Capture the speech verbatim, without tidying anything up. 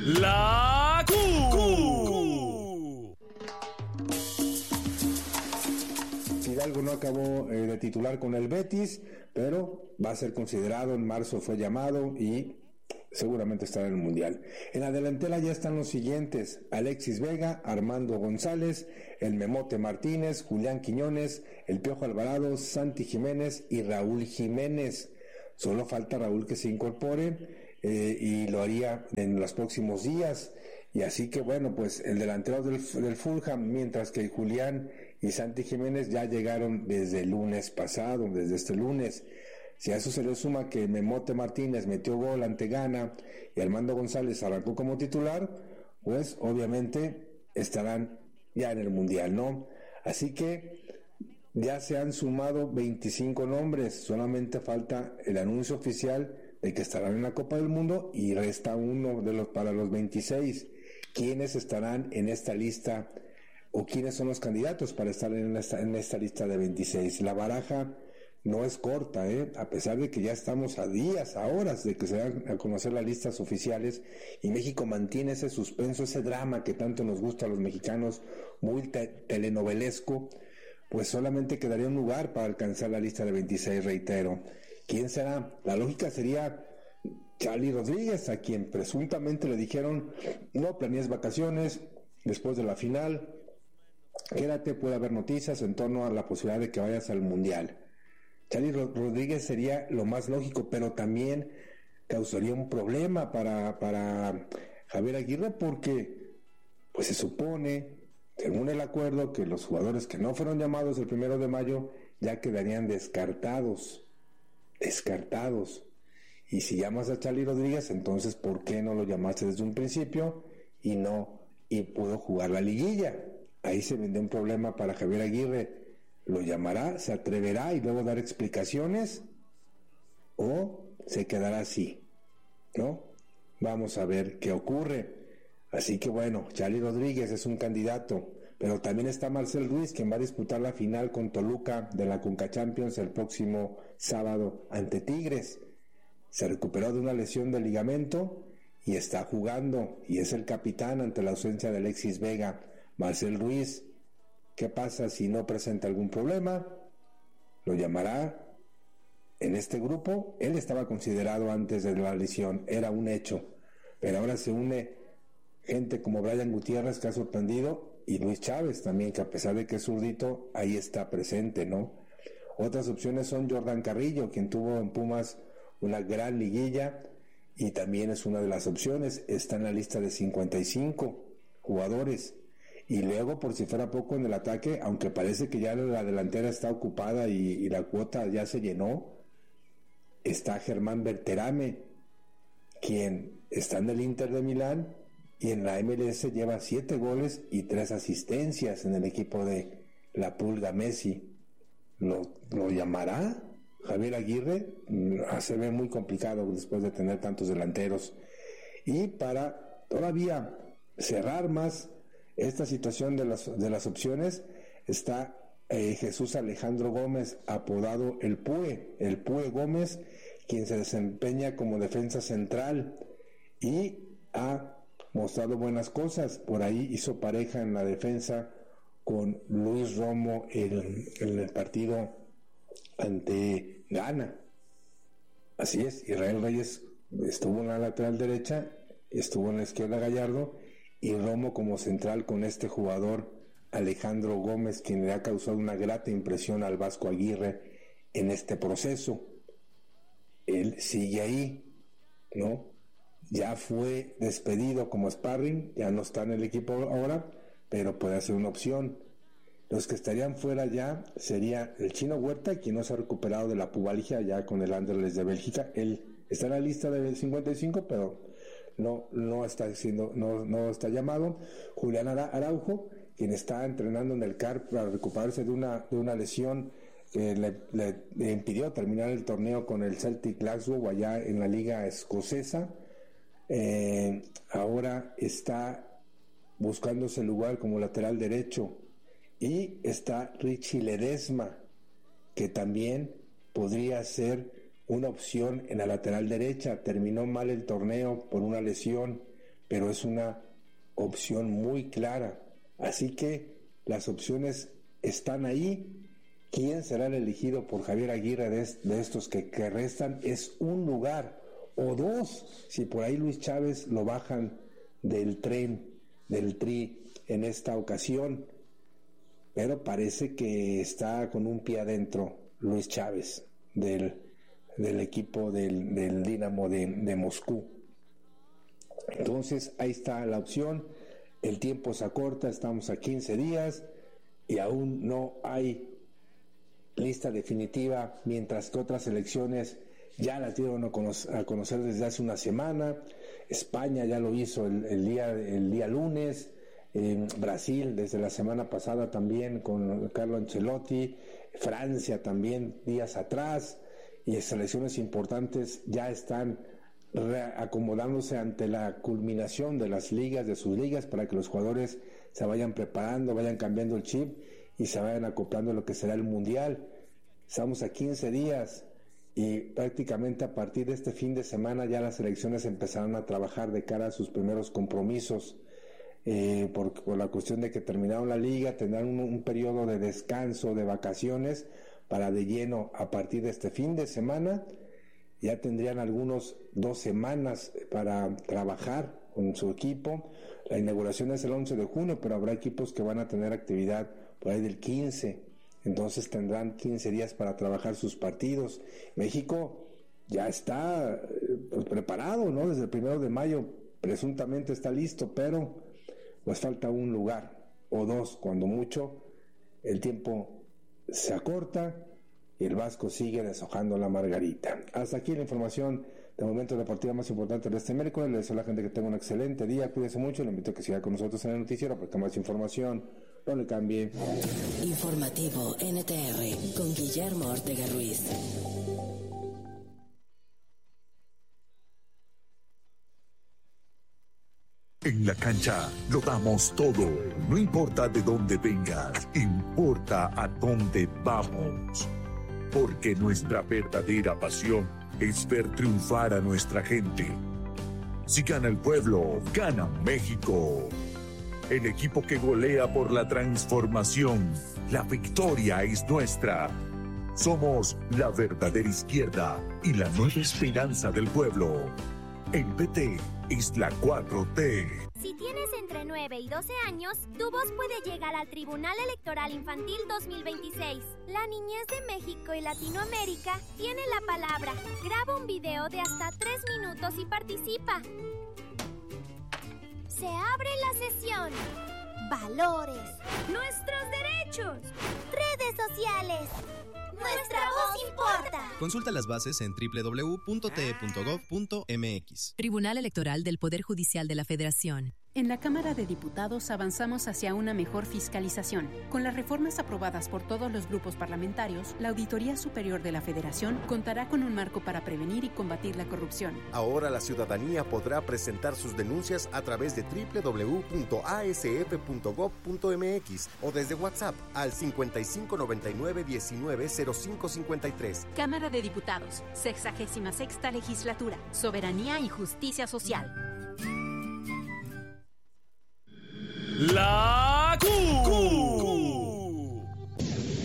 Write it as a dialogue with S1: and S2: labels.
S1: La Q.
S2: Fidalgo no acabó eh, de titular con el Betis, pero va a ser considerado. En marzo fue llamado y seguramente estará en el Mundial. En la delantera ya están los siguientes: Alexis Vega, Armando González, el Memote Martínez, Julián Quiñones, el Piojo Alvarado, Santi Jiménez y Raúl Jiménez. Solo falta Raúl que se incorpore eh, y lo haría en los próximos días. Y así que bueno, pues el delantero del, del Fulham, mientras que Julián y Santi Jiménez ya llegaron desde el lunes pasado, desde este lunes. Si a eso se le suma que Memote Martínez metió gol ante Ghana y Armando González arrancó como titular, pues obviamente estarán ya en el Mundial, ¿no? Así que ya se han sumado veinticinco nombres, solamente falta el anuncio oficial de que estarán en la Copa del Mundo y resta uno de los para los veintiséis. ¿Quiénes estarán en esta lista o quiénes son los candidatos para estar en esta, en esta lista de veintiséis? La baraja no es corta, ¿eh? A pesar de que ya estamos a días, a horas de que se dan a conocer las listas oficiales y México mantiene ese suspenso, ese drama que tanto nos gusta a los mexicanos, muy te- telenovelesco, pues solamente quedaría un lugar para alcanzar la lista de veintiséis, reitero. ¿Quién será? La lógica sería Charly Rodríguez, a quien presuntamente le dijeron: no planees vacaciones después de la final, quédate, puede haber noticias en torno a la posibilidad de que vayas al Mundial. Charly Rodríguez sería lo más lógico, pero también causaría un problema para, para Javier Aguirre, porque pues se supone, según el acuerdo, que los jugadores que no fueron llamados el primero de mayo ya quedarían descartados, descartados. Y si llamas a Charly Rodríguez, entonces ¿por qué no lo llamaste desde un principio y no y pudo jugar la liguilla? Ahí se vendió un problema para Javier Aguirre. ¿Lo llamará, se atreverá y luego dar explicaciones? ¿O se quedará así? ¿No? Vamos a ver qué ocurre. Así que bueno, Charly Rodríguez es un candidato, pero también está Marcel Ruiz, quien va a disputar la final con Toluca de la Conca Champions el próximo sábado ante Tigres. Se recuperó de una lesión de ligamento y está jugando, y es el capitán ante la ausencia de Alexis Vega. Marcel Ruiz, ¿qué pasa si no presenta algún problema? ¿Lo llamará en este grupo? Él estaba considerado antes de la lesión, era un hecho, pero ahora se une gente como Brian Gutiérrez, que ha sorprendido, y Luis Chávez también, que a pesar de que es zurdito, ahí está presente, ¿no? Otras opciones son Jordan Carrillo, quien tuvo en Pumas una gran liguilla y también es una de las opciones. Está en la lista de cincuenta y cinco jugadores. Y luego, por si fuera poco, en el ataque, aunque parece que ya la delantera está ocupada y, y la cuota ya se llenó, está Germán Berterame, quien está en el Inter de Milán y en la M L S lleva siete goles y tres asistencias en el equipo de la Pulga Messi. ¿Lo, lo llamará Javier Aguirre? Se ve muy complicado después de tener tantos delanteros. Y para todavía cerrar más esta situación de las, de las opciones, está eh, Jesús Alejandro Gómez, apodado el Pue, el Pue Gómez, quien se desempeña como defensa central y ha mostrado buenas cosas. Por ahí hizo pareja en la defensa con Luis Romo en, en el partido ante Ghana. Así es, Israel Reyes estuvo en la lateral derecha, estuvo en la izquierda Gallardo, y Romo como central con este jugador Alejandro Gómez, quien le ha causado una grata impresión al Vasco Aguirre en este proceso. Él sigue ahí, ¿no? Ya fue despedido como sparring, ya no está en el equipo ahora, pero puede ser una opción. Los que estarían fuera ya sería el Chino Huerta, quien no se ha recuperado de la pubalgia ya con el Anderlecht de Bélgica. Él está en la lista de cincuenta y cinco, pero no, no está siendo, no, no está llamado. Julián Araujo, quien está entrenando en el C A R para recuperarse de una, de una lesión que le, le, le impidió terminar el torneo con el Celtic Glasgow allá en la liga escocesa. Eh, ahora está buscándose el lugar como lateral derecho. Y está Richie Ledesma, que también podría ser una opción en la lateral derecha. Terminó mal el torneo por una lesión, pero es una opción muy clara. Así que las opciones están ahí. ¿Quién será el elegido por Javier Aguirre de, est- de estos que, que restan? Es un lugar o dos, si por ahí Luis Chávez lo bajan del tren, del Tri en esta ocasión, pero parece que está con un pie adentro Luis Chávez del, del equipo del, del Dinamo de, de Moscú. Entonces ahí está la opción, el tiempo se acorta, estamos a quince días y aún no hay lista definitiva, mientras que otras elecciones ya las dieron a conocer, a conocer desde hace una semana. España ya lo hizo el, el día el día lunes, en Brasil desde la semana pasada también con Carlo Ancelotti, Francia también días atrás, y selecciones importantes ya están acomodándose ante la culminación de las ligas, de sus ligas, para que los jugadores se vayan preparando, vayan cambiando el chip y se vayan acoplando a lo que será el Mundial. Estamos a quince días y prácticamente a partir de este fin de semana ya las selecciones empezarán a trabajar de cara a sus primeros compromisos, eh, por, por la cuestión de que terminaron la liga, tendrán un, un periodo de descanso, de vacaciones, para de lleno a partir de este fin de semana ya tendrían algunos dos semanas para trabajar con su equipo. La inauguración es el once de junio, pero habrá equipos que van a tener actividad por ahí del quince, entonces tendrán quince días para trabajar sus partidos. México ya está pues, preparado, ¿no? Desde el primero de mayo presuntamente está listo, pero pues falta un lugar o dos, cuando mucho. El tiempo se acorta y el Vasco sigue deshojando la margarita. Hasta aquí la información de momento deportiva más importante de este miércoles. Les deseo a la gente que tenga un excelente día, cuídese mucho, le invito a que siga con nosotros en el noticiero porque más información, no le cambie.
S1: Informativo N T R con Guillermo Ortega Ruiz.
S3: En la cancha lo damos todo, no importa de dónde vengas, importa a dónde vamos. Porque nuestra verdadera pasión es ver triunfar a nuestra gente. Si gana el pueblo, gana México. El equipo que golea por la transformación, la victoria es nuestra. Somos la verdadera izquierda y la nueva esperanza del pueblo. El P T es la cuatro T.
S4: Si tienes entre nueve y doce años, tu voz puede llegar al Tribunal Electoral Infantil dos mil veintiséis. La niñez de México y Latinoamérica tiene la palabra. Graba un video de hasta tres minutos y participa. Se abre la sesión. Valores. Nuestros derechos. Redes sociales. Nuestra voz importa.
S5: Consulta las bases en doble u doble u doble u punto t e punto gov punto m x.
S6: Tribunal Electoral del Poder Judicial de la Federación.
S7: En la Cámara de Diputados avanzamos hacia una mejor fiscalización. Con las reformas aprobadas por todos los grupos parlamentarios, la Auditoría Superior de la Federación contará con un marco para prevenir y combatir la corrupción.
S8: Ahora la ciudadanía podrá presentar sus denuncias a través de doble u doble u doble u punto a s f punto gov punto m x o desde WhatsApp al cincuenta y cinco noventa y nueve diecinueve cero cinco cincuenta y tres.
S7: Cámara de Diputados, sexagésima sexta legislatura, Soberanía y Justicia Social.
S9: La